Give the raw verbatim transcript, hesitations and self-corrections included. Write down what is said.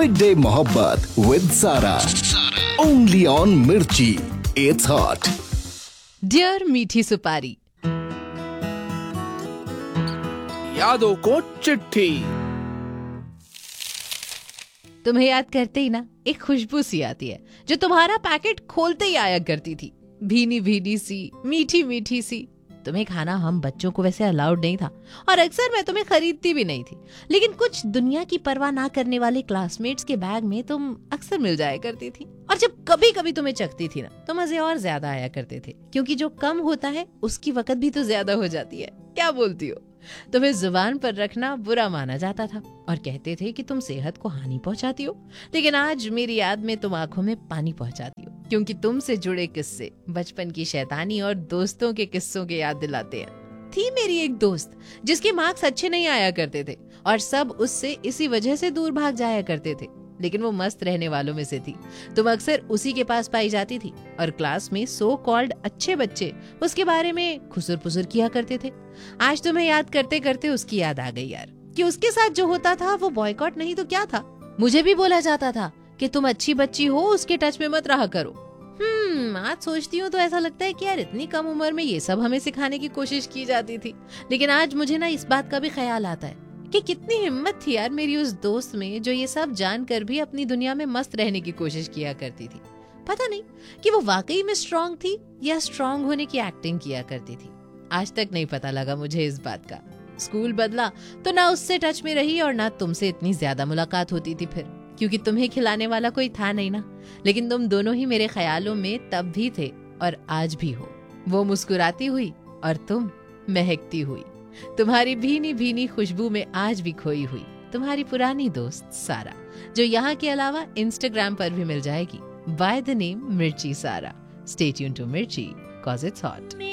Mid day मोहब्बत with सारा, only on मिर्ची, इट्स हॉट। डियर मीठी सुपारी, यादों को चिट्ठी। तुम्हें याद करते ही ना एक खुशबू सी आती है जो तुम्हारा पैकेट खोलते ही आया करती थी, भीनी भीनी सी, मीठी मीठी सी। तुम्हें खाना हम बच्चों को वैसे अलाउड नहीं था और अक्सर मैं तुम्हें खरीदती भी नहीं थी, लेकिन कुछ दुनिया की परवाह ना करने वाले क्लासमेट्स के बैग में तुम अक्सर मिल जाया करती थी। और जब कभी कभी तुम्हें चखती थी ना तो मजे और ज्यादा आया करते थे, क्योंकि जो कम होता है उसकी वक्त भी तो ज्यादा हो जाती है। क्या बोलती हो? तुम्हें जुबान पर रखना बुरा माना जाता था और कहते थे कि तुम सेहत को हानि पहुंचाती हो, लेकिन आज मेरी याद में तुम आंखों में पानी पहुंचाती हो, क्योंकि तुमसे जुड़े किस्से बचपन की शैतानी और दोस्तों के किस्सों के याद दिलाते हैं। थी मेरी एक दोस्त जिसके मार्क्स अच्छे नहीं आया करते थे और सब उससे इसी वजह से दूर भाग जाया करते थे, लेकिन वो मस्त रहने वालों में से थी। तुम अक्सर उसी के पास पाई जाती थी और क्लास में सो कॉल्ड अच्छे बच्चे उसके बारे में खुसुर पुसुर किया करते थे। आज तुम्हें याद करते करते उसकी याद आ गई यार, कि उसके साथ जो होता था वो बॉयकॉट नहीं तो क्या था। मुझे भी बोला जाता था कि तुम अच्छी बच्ची हो, उसके टच में मत रहा करो। हम्म आज सोचती हूँ तो ऐसा लगता है कि यार इतनी कम उम्र में ये सब हमें सिखाने की कोशिश की जाती थी। लेकिन आज मुझे ना इस बात का भी ख्याल आता है कि कितनी हिम्मत थी यार मेरी उस दोस्त में, जो ये सब जानकर भी अपनी दुनिया में मस्त रहने की कोशिश किया करती थी। पता नहीं कि वो वाकई में स्ट्रांग थी या स्ट्रांग होने की एक्टिंग किया करती थी। आज तक नहीं पता लगा मुझे इस बात का। स्कूल बदला तो ना उससे टच में रही और ना तुमसे इतनी ज्यादा मुलाकात होती थी फिर, क्योंकि तुम्हें खिलाने वाला कोई था नहीं ना। लेकिन तुम दोनों ही मेरे ख्यालों में तब भी थे और आज भी हो। वो मुस्कुराती हुई और तुम महकती हुई, तुम्हारी भीनी भीनी खुशबू में आज भी खोई हुई तुम्हारी पुरानी दोस्त सारा, जो यहाँ के अलावा इंस्टाग्राम पर भी मिल जाएगी बाय द नेम मिर्ची सारा। स्टे ट्यून्ड टू मिर्ची, कॉज इट्स हॉट।